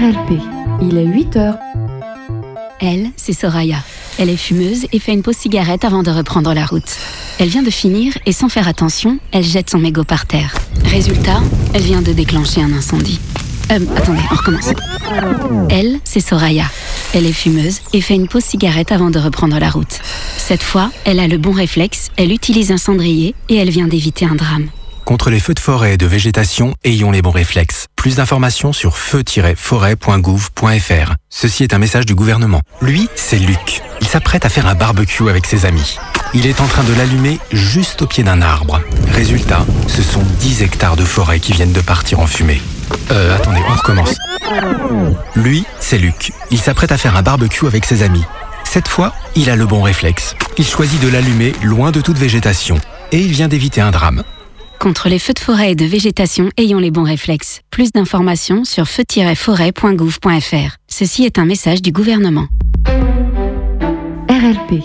RLP, il est 8h. Elle, c'est Soraya. Elle est fumeuse et fait une pause cigarette avant de reprendre la route. Elle vient de finir et sans faire attention, elle jette son mégot par terre. Résultat, elle vient de déclencher un incendie. Attendez, on recommence. Elle, c'est Soraya. Elle est fumeuse et fait une pause cigarette avant de reprendre la route. Cette fois, elle a le bon réflexe, elle utilise un cendrier et elle vient d'éviter un drame. Contre les feux de forêt et de végétation, ayons les bons réflexes. Plus d'informations sur feu-forêt.gouv.fr. Ceci est un message du gouvernement. Lui, c'est Luc. Il s'apprête à faire un barbecue avec ses amis. Il est en train de l'allumer juste au pied d'un arbre. Résultat, ce sont 10 hectares de forêt qui viennent de partir en fumée. Attendez, on recommence. Lui, c'est Luc. Il s'apprête à faire un barbecue avec ses amis. Cette fois, il a le bon réflexe. Il choisit de l'allumer loin de toute végétation. Et il vient d'éviter un drame. Contre les feux de forêt et de végétation, ayons les bons réflexes. Plus d'informations sur feu-forêt.gouv.fr. Ceci est un message du gouvernement. RLP.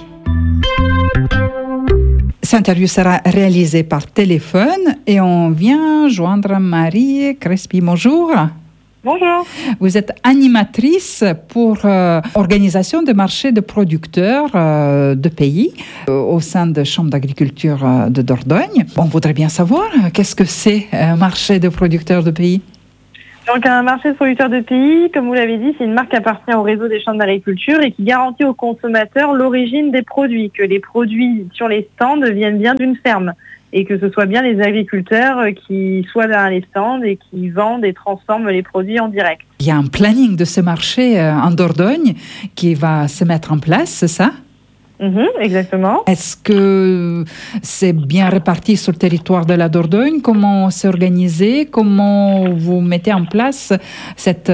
Cette interview sera réalisée par téléphone et on vient joindre Marie Crespi. Bonjour. Bonjour. Vous êtes animatrice pour organisation de marchés de producteurs de pays au sein de Chambre d'agriculture de Dordogne. On voudrait bien savoir qu'est-ce que c'est un marché de producteurs de pays. Donc un marché de producteurs de pays, comme vous l'avez dit, c'est une marque qui appartient au réseau des chambres d'agriculture et qui garantit aux consommateurs l'origine des produits, que les produits sur les stands viennent bien d'une ferme et que ce soit bien les agriculteurs qui soient derrière les stands et qui vendent et transforment les produits en direct. Il y a un planning de ce marché en Dordogne qui va se mettre en place, c'est ça ? Exactement. Est-ce que c'est bien réparti sur le territoire de la Dordogne ? Comment c'est organisé ? Comment vous mettez en place cette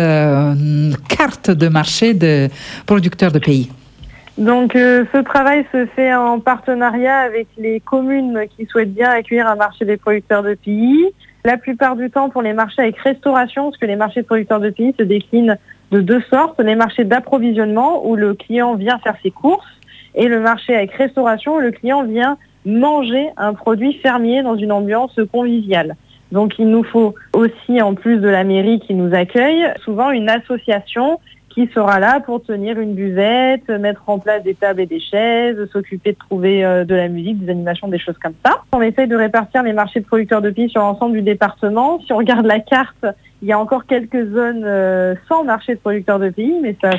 carte de marché de producteurs de pays ? Donc ce travail se fait en partenariat avec les communes qui souhaitent bien accueillir un marché des producteurs de pays. La plupart du temps pour les marchés avec restauration, parce que les marchés de producteurs de pays se déclinent de deux sortes. Les marchés d'approvisionnement où le client vient faire ses courses et le marché avec restauration où le client vient manger un produit fermier dans une ambiance conviviale. Donc il nous faut aussi, en plus de la mairie qui nous accueille, souvent une association qui sera là pour tenir une buvette, mettre en place des tables et des chaises, s'occuper de trouver de la musique, des animations, des choses comme ça. On essaye de répartir les marchés de producteurs de pays sur l'ensemble du département. Si on regarde la carte, il y a encore quelques zones sans marché de producteurs de pays, mais ça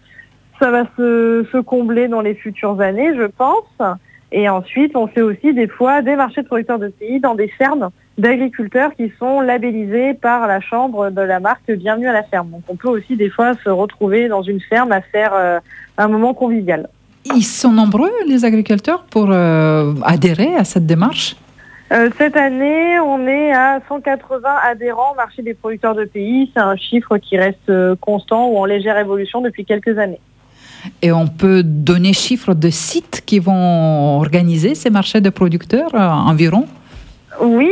va se combler dans les futures années, je pense. Et ensuite, on fait aussi des fois des marchés de producteurs de pays dans des fermes d'agriculteurs qui sont labellisés par la chambre de la marque Bienvenue à la ferme. Donc on peut aussi des fois se retrouver dans une ferme à faire un moment convivial. Ils sont nombreux, les agriculteurs, pour adhérer à cette démarche ? Cette année, on est à 180 adhérents au marché des producteurs de pays. C'est un chiffre qui reste constant ou en légère évolution depuis quelques années. Et on peut donner chiffre de sites qui vont organiser ces marchés de producteurs environ ? Oui,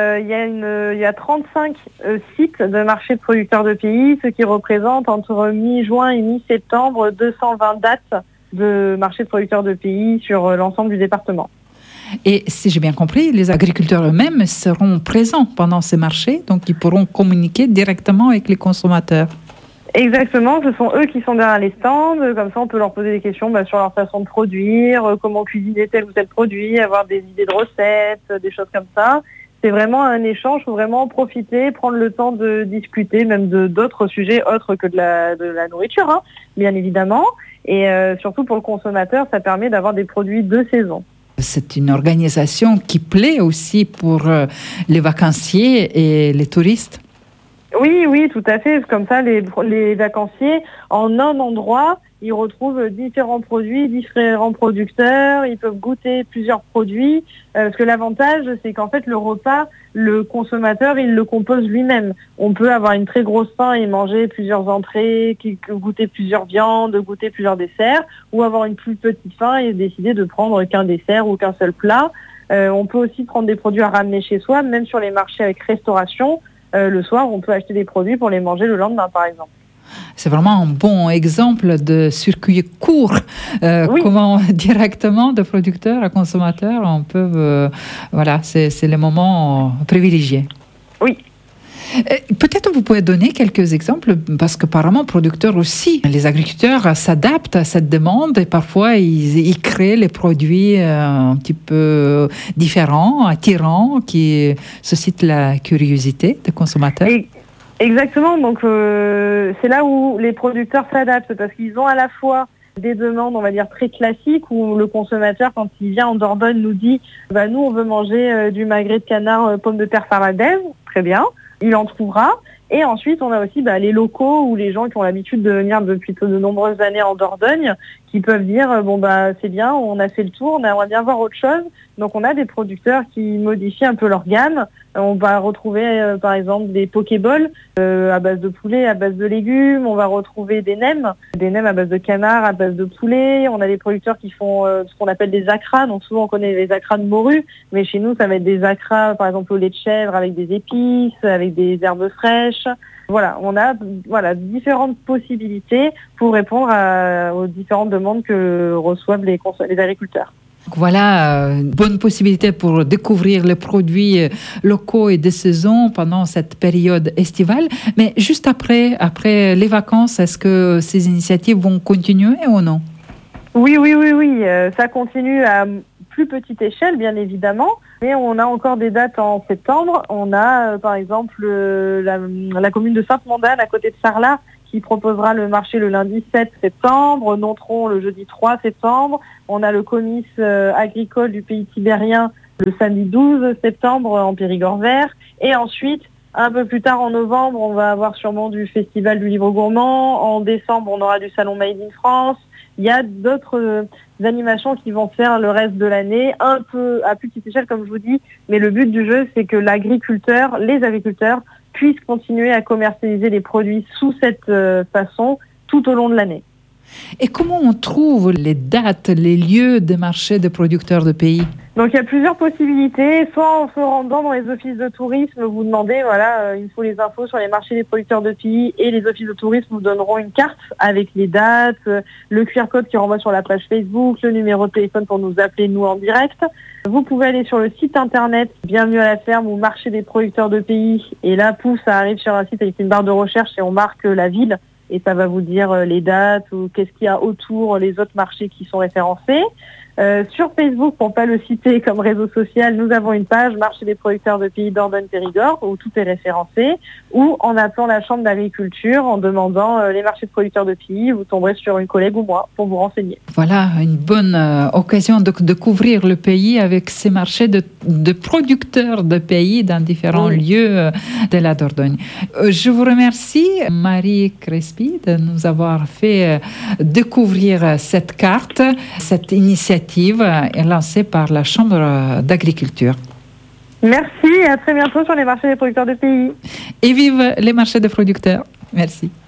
il y a 35 sites de marchés de producteurs de pays, ce qui représente entre mi-juin et mi-septembre 220 dates de marchés de producteurs de pays sur l'ensemble du département. Et si j'ai bien compris, les agriculteurs eux-mêmes seront présents pendant ces marchés, donc ils pourront communiquer directement avec les consommateurs. Exactement, ce sont eux qui sont derrière les stands, comme ça on peut leur poser des questions sur leur façon de produire, comment cuisiner tel ou tel produit, avoir des idées de recettes, des choses comme ça. C'est vraiment un échange, il faut vraiment profiter, prendre le temps de discuter même d'autres sujets autres que de la nourriture, bien évidemment. Et surtout pour le consommateur, ça permet d'avoir des produits de saison. C'est une organisation qui plaît aussi pour les vacanciers et les touristes. Oui, tout à fait. Comme ça, les vacanciers, en un endroit, ils retrouvent différents produits, différents producteurs, ils peuvent goûter plusieurs produits. Parce que l'avantage, c'est qu'en fait, le repas, le consommateur, il le compose lui-même. On peut avoir une très grosse faim et manger plusieurs entrées, goûter plusieurs viandes, goûter plusieurs desserts, ou avoir une plus petite faim et décider de prendre qu'un dessert ou qu'un seul plat. On peut aussi prendre des produits à ramener chez soi, même sur les marchés avec restauration. Le soir, on peut acheter des produits pour les manger le lendemain, par exemple. C'est vraiment un bon exemple de circuit court. Oui. Comment directement de producteur à consommateur, on peut... c'est les moments privilégiés. Oui. Peut-être vous pouvez donner quelques exemples, parce qu'apparemment, producteurs aussi, les agriculteurs s'adaptent à cette demande et parfois ils créent les produits un petit peu différents, attirants, qui suscitent la curiosité des consommateurs. Exactement, donc c'est là où les producteurs s'adaptent, parce qu'ils ont à la fois des demandes, on va dire, très classiques, où le consommateur, quand il vient en Dordogne, nous dit nous, on veut manger du magret de canard, pommes de terre faradaise, très bien, il en trouvera. Et ensuite, on a aussi les locaux ou les gens qui ont l'habitude de venir depuis de nombreuses années en Dordogne, qui peuvent dire c'est bien, on a fait le tour, on aimerait bien voir autre chose. Donc on a des producteurs qui modifient un peu leur gamme. On va retrouver par exemple des pokéballs à base de poulet, à base de légumes. On va retrouver des nems à base de canard, à base de poulet. On a des producteurs qui font ce qu'on appelle des acras. Donc souvent on connaît les acras de morue, mais chez nous ça va être des acras par exemple au lait de chèvre avec des épices, avec des herbes fraîches. Voilà, on a différentes possibilités pour répondre aux différentes demandes que reçoivent les agriculteurs. Voilà, une bonne possibilité pour découvrir les produits locaux et de saison pendant cette période estivale. Mais juste après les vacances, est-ce que ces initiatives vont continuer ou non? Oui. Ça continue à plus petite échelle, bien évidemment. Mais on a encore des dates en septembre. On a, par exemple, la commune de Sainte-Mandane, à côté de Sarlat, qui proposera le marché le lundi 7 septembre, Nontron le jeudi 3 septembre. On a le comice agricole du pays tibérien le samedi 12 septembre en Périgord vert. Et ensuite, un peu plus tard en novembre, on va avoir sûrement du festival du livre gourmand. En décembre, on aura du salon Made in France. Il y a d'autres animations qui vont faire le reste de l'année, un peu à plus petite échelle, comme je vous dis. Mais le but du jeu, c'est que les agriculteurs, puissent continuer à commercialiser les produits sous cette façon tout au long de l'année. Et comment on trouve les dates, les lieux des marchés de producteurs de pays? Donc il y a plusieurs possibilités, soit en se rendant dans les offices de tourisme, vous demandez, il me faut les infos sur les marchés des producteurs de pays, et les offices de tourisme vous donneront une carte avec les dates, le QR code qui renvoie sur la page Facebook, le numéro de téléphone pour nous appeler nous en direct. Vous pouvez aller sur le site internet Bienvenue à la ferme ou marché des producteurs de pays, et là, ça arrive sur un site avec une barre de recherche et on marque la ville. Et ça va vous dire les dates ou qu'est-ce qu'il y a autour, les autres marchés qui sont référencés. Sur Facebook, pour ne pas le citer comme réseau social, nous avons une page Marché des producteurs de pays Dordogne-Périgord où tout est référencé, ou en appelant la chambre d'agriculture, en demandant les marchés de producteurs de pays, vous tomberez sur une collègue ou moi pour vous renseigner. Voilà, une bonne occasion de découvrir le pays avec ces marchés de producteurs de pays dans différents lieux de la Dordogne. Je vous remercie, Marie Crespi, de nous avoir fait découvrir cette carte, cette initiative lancée par la Chambre d'agriculture. Merci et à très bientôt sur les marchés des producteurs de pays. Et vive les marchés des producteurs. Merci.